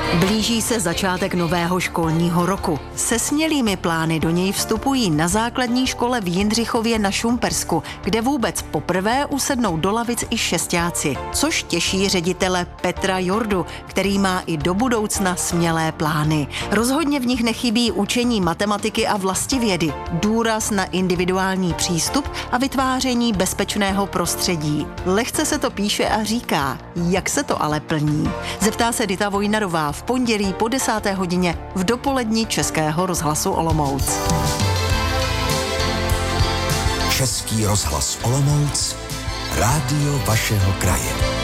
Blíží se začátek nového školního roku. Se smělými plány do něj vstupují na základní škole v Jindřichově na Šumpersku, kde vůbec poprvé usednou do lavic i šestáci, což těší ředitele Petra Jordu, který má i do budoucna smělé plány. Rozhodně v nich nechybí učení matematiky a vlastivědy, důraz na individuální přístup a vytváření bezpečného prostředí. Lehce se to píše a říká, jak se to ale plní. Zeptá se Dita Vojnarová v pondělí po 10. hodině v dopoledni Českého rozhlasu Olomouc. Český rozhlas Olomouc, rádio vašeho kraje.